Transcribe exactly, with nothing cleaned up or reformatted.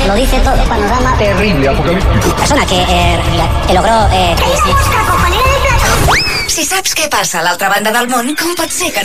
lo dice todo. Panorama terrible, apocalíptico. Persona que, eh, que logró... Eh, Si saps què passa a l'altra banda del món, com pot ser que no